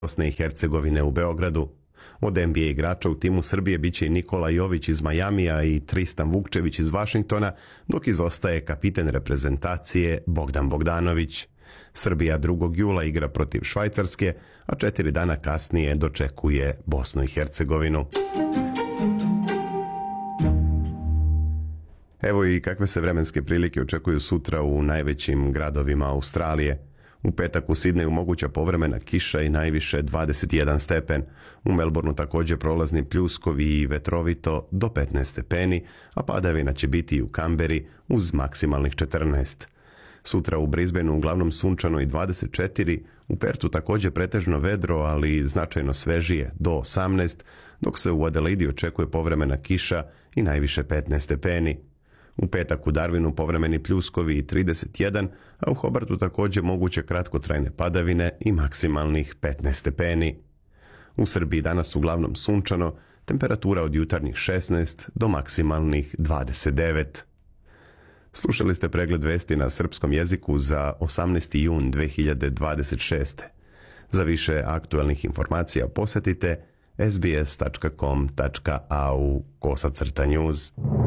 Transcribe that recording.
Bosne i Hercegovine u Beogradu. Od NBA igrača u timu Srbije biće i Nikola Jović iz Majamija i Tristan Vukčević iz Vašingtona, dok izostaje kapiten reprezentacije Bogdan Bogdanović. Srbija 2. jula igra protiv Švajcarske, a 4 dana kasnije dočekuje Bosnu i Hercegovinu. Evo i kakve se vremenske prilike očekuju sutra u najvećim gradovima Australije. U petak u Sidneju moguća povremena kiša i najviše 21 stepen. U Melbourneu također prolazni pljuskovi i vetrovito do 15 stepeni, a padavina će biti i u Kamberi uz maksimalnih 14. Sutra u Brisbaneu uglavnom sunčano i 24, u Pertu također pretežno vedro, ali značajno svežije do 18, dok se u Adelaidi očekuje povremena kiša i najviše 15 stepeni. U petak u Darwinu povremeni pljuskovi i 31, a u Hobartu također moguće kratkotrajne padavine i maksimalnih 15 stepeni. U Srbiji danas uglavnom sunčano, temperatura od jutarnjih 16 do maksimalnih 29. Slušali ste pregled vesti na srpskom jeziku za 18. jun 2026. Za više aktualnih informacija posjetite sbs.com.au/news.